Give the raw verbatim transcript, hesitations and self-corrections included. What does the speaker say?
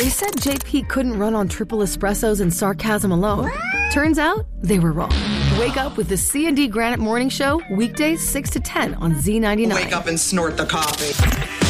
They said J P couldn't run on triple espressos and sarcasm alone. Turns out, they were wrong. Wake up with the C and D Granite Morning Show, weekdays six to ten on Z ninety-nine. Wake up and snort the coffee.